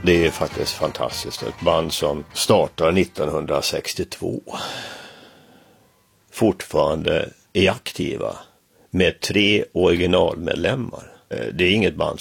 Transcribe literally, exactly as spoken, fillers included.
Det är faktiskt fantastiskt. Ett band som startar nittonhundrasextiotvå. Fortfarande är aktiva med tre originalmedlemmar. Det är inget band